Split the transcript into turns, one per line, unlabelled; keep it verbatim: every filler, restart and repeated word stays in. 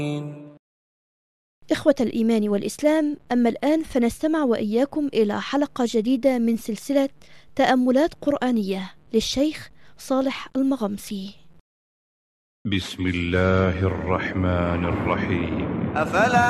إخوة الإيمان والإسلام، أما الآن فنستمع وإياكم إلى حلقة جديدة من سلسلة تأملات قرآنية للشيخ صالح المغمسي.
بسم الله الرحمن الرحيم.
أفلا